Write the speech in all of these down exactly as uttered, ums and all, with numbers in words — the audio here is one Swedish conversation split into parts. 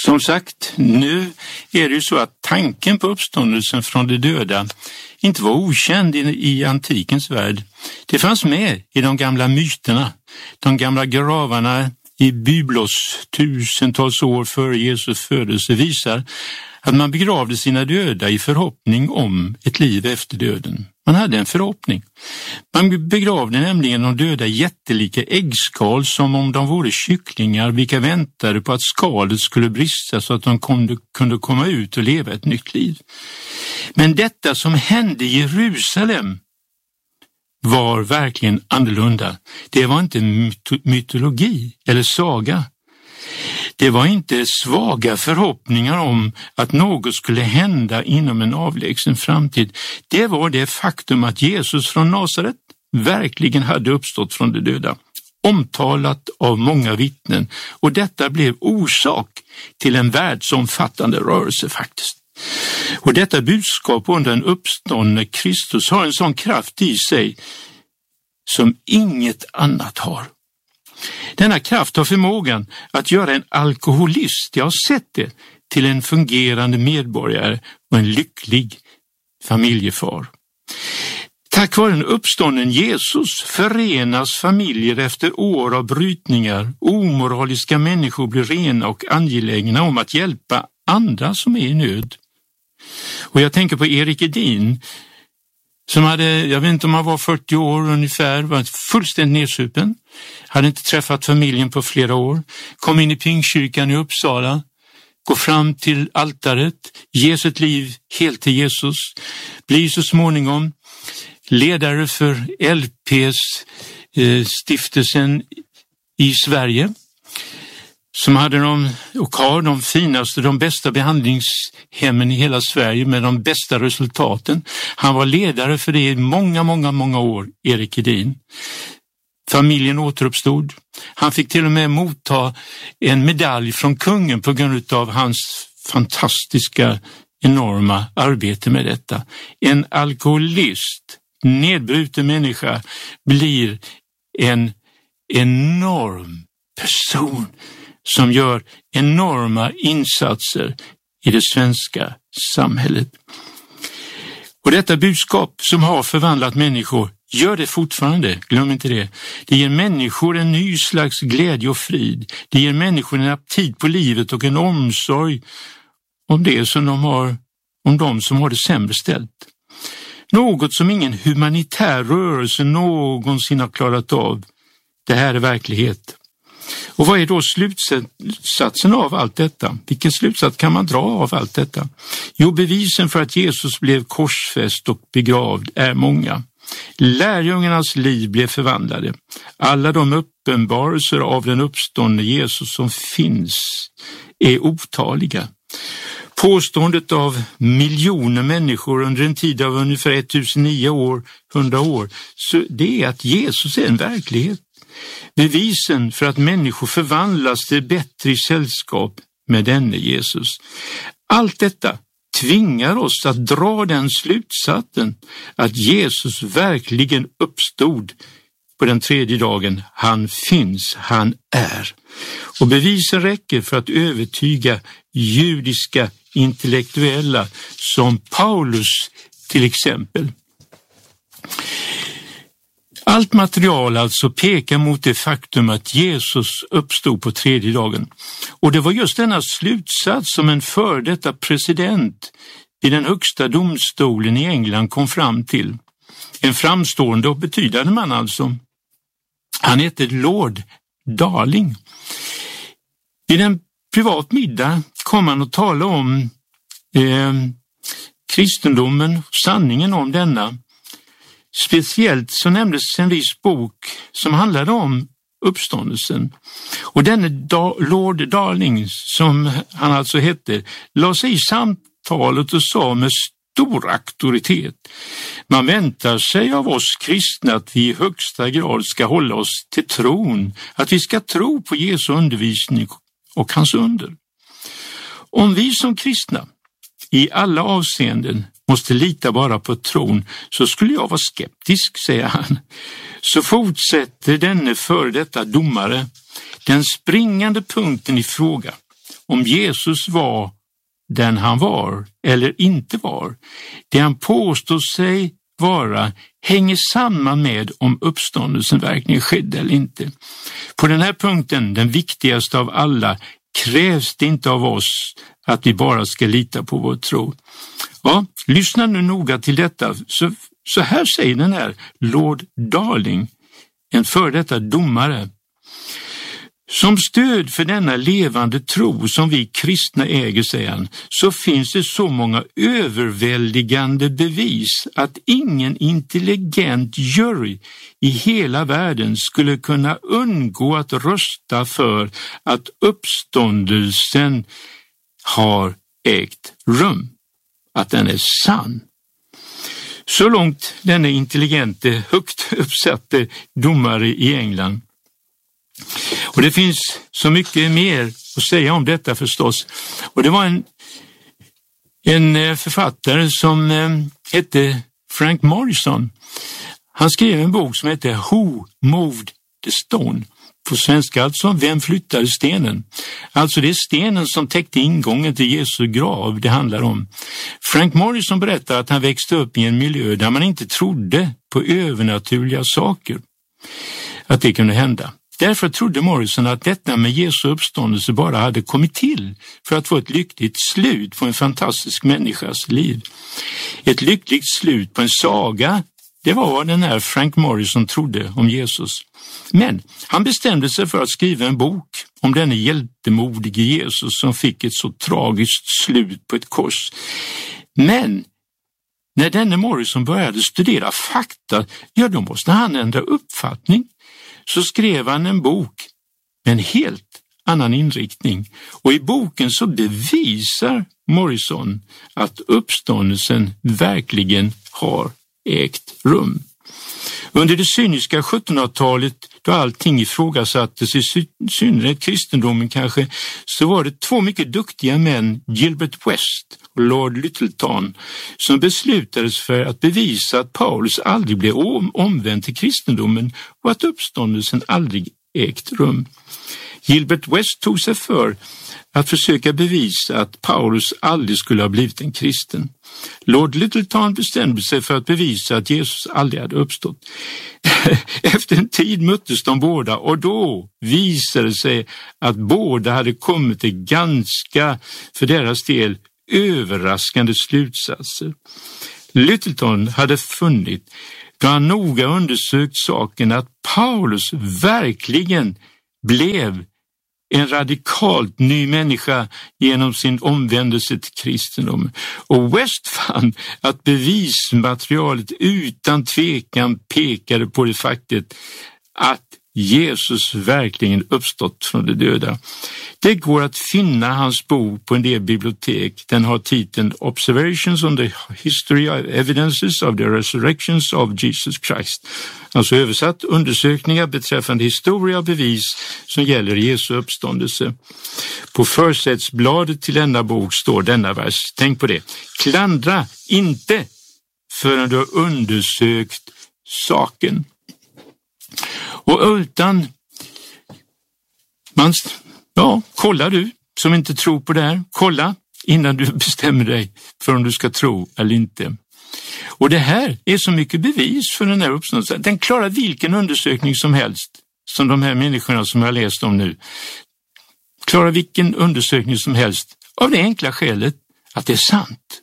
Som sagt, nu är det ju så att tanken på uppståndelsen från de döda inte var okänd i, i antikens värld. Det fanns med i de gamla myterna, de gamla gravarna i Byblos tusentals år före Jesus födelse visar att man begravde sina döda i förhoppning om ett liv efter döden. Man hade en förhoppning. Man begravde nämligen de döda jättelika äggskal som om de vore kycklingar, vilka väntade på att skalet skulle brista så att de kunde, kunde komma ut och leva ett nytt liv. Men detta som hände i Jerusalem var verkligen annorlunda. Det var inte mytologi eller saga. Det var inte svaga förhoppningar om att något skulle hända inom en avlägsen framtid. Det var det faktum att Jesus från Nasaret verkligen hade uppstått från de döda, omtalat av många vittnen, och detta blev orsak till en världsomfattande rörelse faktiskt. Och detta budskap om den uppståndne Kristus har en sån kraft i sig som inget annat har. Denna kraft har förmågan att göra en alkoholist, jag har sett det, till en fungerande medborgare och en lycklig familjefar. Tack vare en uppstånden Jesus förenas familjer efter år av brytningar. Omoraliska människor blir rena och angelägna om att hjälpa andra som är i nöd. Och jag tänker på Erik Edin, som hade, jag vet inte om han var fyrtio år ungefär, var fullständigt nedsupen, hade inte träffat familjen på flera år, kom in i Pingstkyrkan i Uppsala, går fram till altaret, ger sitt liv helt till Jesus, blir så småningom ledare för L P-stiftelsen i Sverige, som hade de, och har de finaste, de bästa behandlingshemmen i hela Sverige med de bästa resultaten. Han var ledare för det i många, många, många år, Erik Edin. Familjen återuppstod. Han fick till och med motta en medalj från kungen på grund av hans fantastiska, enorma arbete med detta. En alkoholist, nedbruten människa, blir en enorm person som gör enorma insatser i det svenska samhället. Och detta budskap som har förvandlat människor gör det fortfarande, glöm inte det. Det ger människor en ny slags glädje och frid. Det ger människor en aptit på livet och en omsorg om det som de har, om de som har det sämre ställt. Något som ingen humanitär rörelse någonsin har klarat av. Det här är verklighet. Och vad är då slutsatsen av allt detta? Vilken slutsats kan man dra av allt detta? Jo, bevisen för att Jesus blev korsfäst och begravd är många. Lärjungarnas liv blev förvandlade. Alla de uppenbarelser av den uppståndne Jesus som finns är otaliga. Påståendet av miljoner människor under en tid av ungefär ettusenniohundra år, så det är att Jesus är en verklighet. Bevisen för att människor förvandlas till bättre i sällskap med denne Jesus. Allt detta tvingar oss att dra den slutsatsen att Jesus verkligen uppstod på den tredje dagen. Han finns, han är. Och bevisen räcker för att övertyga judiska intellektuella som Paulus till exempel. Allt material alltså pekar mot det faktum att Jesus uppstod på tredje dagen. Och det var just denna slutsats som en före detta president i den högsta domstolen i England kom fram till. En framstående och betydande man alltså. Han hette Lord Darling. Vid en privat middag kom han att tala om eh, kristendomen, sanningen om denna. Speciellt så nämndes en viss bok som handlade om uppståndelsen. Och denne da- Lord Darling, som han alltså hette, la sig i samtalet och sa med stor auktoritet: man väntar sig av oss kristna att vi i högsta grad ska hålla oss till tron, att vi ska tro på Jesu undervisning och hans under. Om vi som kristna i alla avseenden måste lita bara på tron, så skulle jag vara skeptisk, säger han. Så fortsätter denne för detta domare. Den springande punkten i fråga om Jesus var den han var eller inte var. Det han påstår sig vara hänger samman med om uppståndelsen verkligen skedde eller inte. På den här punkten, den viktigaste av alla, krävs det inte av oss att vi bara ska lita på vår tro. Ja, lyssna nu noga till detta. Så, så här säger den här Lord Darling, en före detta domare. Som stöd för denna levande tro som vi kristna äger, säger han, så finns det så många överväldigande bevis att ingen intelligent jury i hela världen skulle kunna undgå att rösta för att uppståndelsen har ägt rum, att den är sann. Så långt denne intelligente, högt uppsatte domare i England. Och det finns så mycket mer att säga om detta förstås. Och det var en, en författare som eh, hette Frank Morison. Han skrev en bok som heter Who Moved the Stone? På svenska alltså, Vem flyttade stenen? Alltså det är stenen som täckte ingången till Jesu grav det handlar om. Frank Morison berättar att han växte upp i en miljö där man inte trodde på övernaturliga saker. Att det kunde hända. Därför trodde Morrison att detta med Jesu uppståndelse bara hade kommit till för att få ett lyckligt slut på en fantastisk människas liv. Ett lyckligt slut på en saga, det var vad den här Frank Morrison trodde om Jesus. Men han bestämde sig för att skriva en bok om denne hjältemodige Jesus som fick ett så tragiskt slut på ett kors. Men när denne Morrison började studera fakta, ja då måste han ändra uppfattning. Så skrev han en bok med en helt annan inriktning. Och i boken så bevisar Morrison att uppståndelsen verkligen har ägt rum. Under det cyniska sjuttonhundratalet, då allting ifrågasattes, i synnerhet kristendomen kanske, så var det två mycket duktiga män, Gilbert West och Lord Lyttelton, som beslutades för att bevisa att Paulus aldrig blev omvänd till kristendomen och att uppståndelsen aldrig ägt rum. Gilbert West tog sig för att försöka bevisa att Paulus aldrig skulle ha blivit en kristen. Lord Lyttelton bestämde sig för att bevisa att Jesus aldrig hade uppstått. Efter en tid möttes de båda och då visade det sig att båda hade kommit till ganska, för deras del, överraskande slutsatser. Lyttelton hade funnit, då han noga undersökt saken, att Paulus verkligen blev en radikalt ny människa genom sin omvändelse till kristendom. Och West fann att bevismaterialet utan tvekan pekade på det faktet att Jesus verkligen uppstått från de döda. Det går att finna hans bok på en del bibliotek. Den har titeln Observations on the History of Evidences of the Resurrections of Jesus Christ. Alltså översatt undersökningar beträffande historia och bevis som gäller Jesu uppståndelse. På försättsbladet till denna bok står denna vers. Tänk på det. Klandra inte förrän du har undersökt saken. Och utan, man, ja, kolla du som inte tror på det här, kolla innan du bestämmer dig för om du ska tro eller inte. Och det här är så mycket bevis för den här uppståndelsen. Den klarar vilken undersökning som helst, som de här människorna som jag läst om nu. Klarar vilken undersökning som helst av det enkla skälet att det är sant.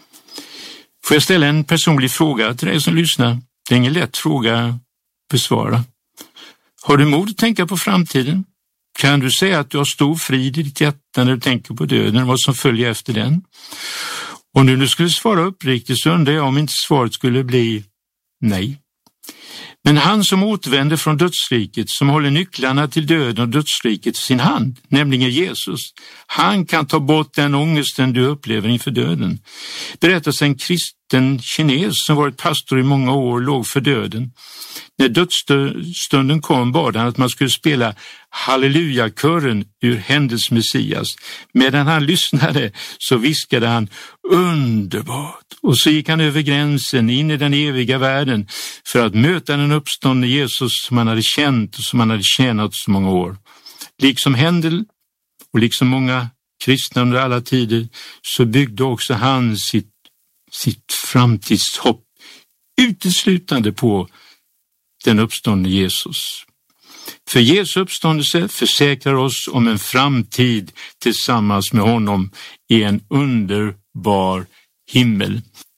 Får jag ställa en personlig fråga till dig som lyssnar? Det är ingen lätt fråga att besvara. Har du mod att tänka på framtiden? Kan du säga att du har stor frid i ditt hjärta när du tänker på döden och vad som följer efter den? Och nu du skulle svara uppriktigt så undrar jag om inte svaret skulle bli nej. Men han som återvänder från dödsriket, som håller nycklarna till döden och dödsriket i sin hand, nämligen Jesus, han kan ta bort den ångesten du upplever inför döden. Berättas en kristen kines som varit pastor i många år låg för döden. När dödsstunden kom bad han att man skulle spela hallelujakören ur Händels Messias. Medan han lyssnade så viskade han underbart. Och så gick han över gränsen in i den eviga världen för att möta den uppståndne Jesus som han hade känt och som han hade tjänat så många år. Liksom Händel och liksom många kristna under alla tider, så byggde också han sitt, sitt framtidshopp uteslutande på den uppståndne Jesus. För Jesu uppståndelse försäkrar oss om en framtid tillsammans med honom i en underbar himmel.